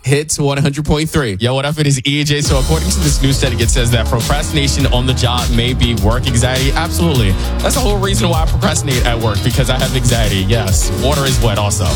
Hits 100.3. Yo, what up? It is EJ. So according to this new study, it says that procrastination on the job may be work anxiety. Absolutely. That's the whole reason why I procrastinate at work, because I have anxiety. Yes. Water is wet also.